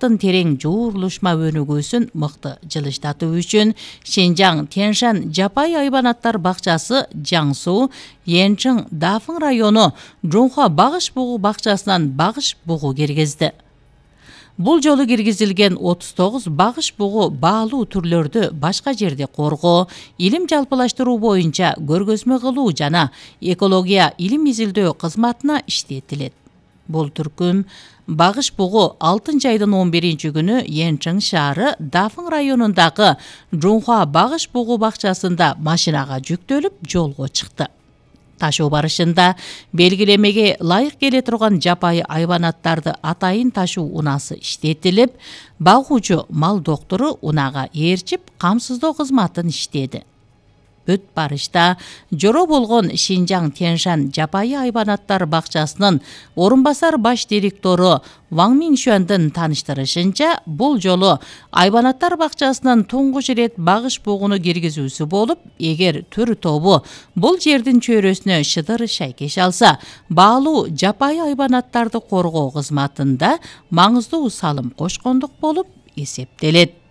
климаттын терең жуурулушма өнүгүүсүн мыкты жылыштатуу үчүн Шинжаң Тяньшань жапайы айбанаттар бакчасы Жаңсу, Янчың, Дафың району Жунхуа багыш бугу бакчасынан багыш бугу киргизди. Бул жолу киргизилген 39 багыш бугу баалуу түрлөрдү башка жерде коргоо, илим жалпылаштыруу боюнча көргөзмө кылуу жана экология илим изилдөө кызматына иштетилет. Бул түркүм багыш бугу 6 айдын 11-күнү Янчың шаары Дафың районундагы Жунхуа багыш бугу бакчасында машинага жүктөлүп жолго чыкты. Ташуу барышында белгилемеге лайык келе турган жапайы айбанаттарды атайын ташуу унасы иштетилип, багуучу мал доктору унага ээрчип камсыздоо кызматын иштеди. Бүт барышта жоро болгон Шинжаң Тяньшань жапайы айбанаттар бакчасынын орун басар баш директору Ваң Миншуандын тааныштырышынча, бул жолу айбанаттар бакчасынын туңгуч ирет багыш бугуну киргизүүсү болуп, эгер төр тобу бул жердин чөйрөсүнө шыдыр шайкеш алса, баалуу жапайы айбанаттарды коргоо кызматында маңыздуу салым кошкондук болуп эсептелет.